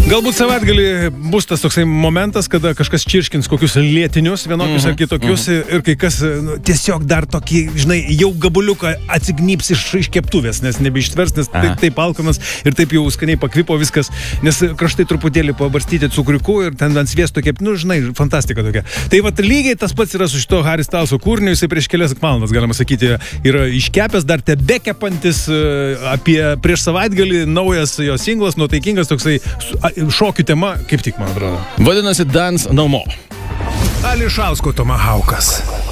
Galbūt savaitgalį bus tas toksai momentas, kada kažkas čirškins kokius lėtinius, vienokius ar kitokius, ir kai kas tiesiog dar tokį, žinai, jau gabuliuką atsignyps iš keptuvės, nes nebeištvers, nes taip alkanas ir taip jau skaniai pakvipo viskas, nes kraštai truputėlį pabarstyti cukriuku ir ten ant sviesto kepti, žinai, fantastika tokia. Tai vat lygiai tas pats yra su šito Harry Stylso kūriniu, jisai prieš kelias valandas, galima sakyti, yra iškepęs, dar tebekepantis apie prieš savaitgalį naujas jo singlas, nuotaikingas toksai šokių tema, kaip tik, man atrodo. Vadinasi Dance No More. Ališausko Tomahawkas.